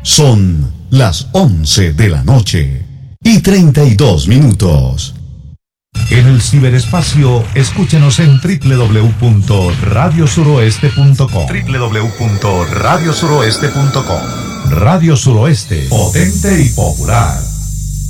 Son las 11 de la noche y 32 minutos. En el ciberespacio, escúchenos en www.radiosuroeste.com. www.radiosuroeste.com. Radio Suroeste, potente y popular.